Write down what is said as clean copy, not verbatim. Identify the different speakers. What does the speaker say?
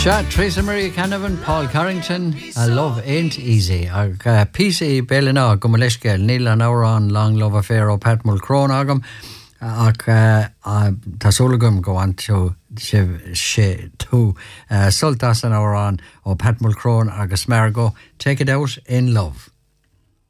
Speaker 1: Teresa Marie Canavan, Paul Carrington, Love Ain't Easy. PC Belina, Gumaleschkel, Neil an Auron, Long Love Affair, o Pat Mulcrone agam. Tasolagum go on to she two Sultas an Auron, o Pat Mulcrone agus Margo. Take it out in love.